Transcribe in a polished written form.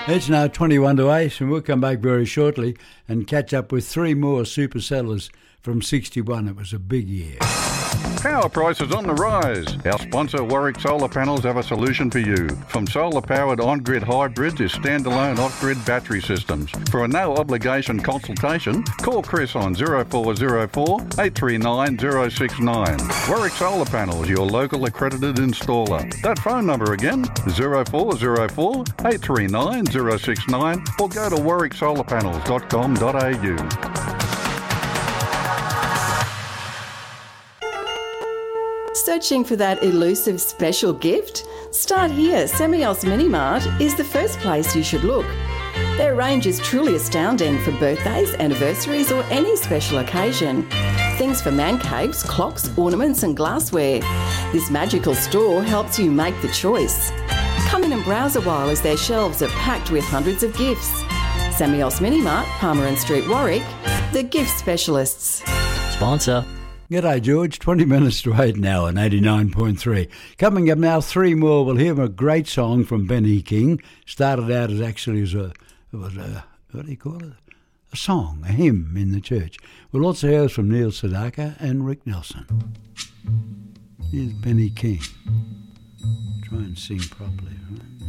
It's now 21 to 8 and we'll come back very shortly and catch up with three more super sellers from 61. It was a big year. Power prices on the rise. Our sponsor Warwick Solar Panels have a solution for you. From solar-powered on-grid hybrids to standalone off-grid battery systems. For a no-obligation consultation, call Chris on 0404 839 069. Warwick Solar Panels, your local accredited installer. That phone number again, 0404 839 069, or go to warwicksolarpanels.com.au. Searching for that elusive special gift? Start here. Semios Minimart is the first place you should look. Their range is truly astounding for birthdays, anniversaries or any special occasion. Things for man caves, clocks, ornaments and glassware. This magical store helps you make the choice. Come in and browse a while as their shelves are packed with hundreds of gifts. Semios Minimart, Palmer and Street, Warwick, the gift specialists. Sponsor. G'day, George. 20 minutes to 8 now on 89.3. Coming up now, three more. We'll hear a great song from Benny King. Started out as actually as what do you call it? A song, a hymn in the church. We'll also hear from Neil Sedaka and Rick Nelson. Here's Benny King. Try and sing properly, right?